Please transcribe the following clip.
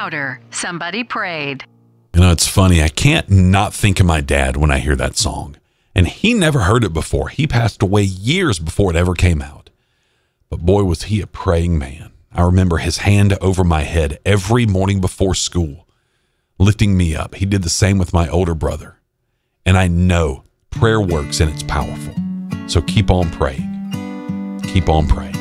louder. Somebody prayed. You know, it's funny. I can't not think of my dad when I hear that song. And he never heard it before. He passed away years before it ever came out. But boy, was he a praying man. I remember his hand over my head every morning before school, lifting me up. He did the same with my older brother. And I know prayer works and it's powerful. So keep on praying. Keep on praying.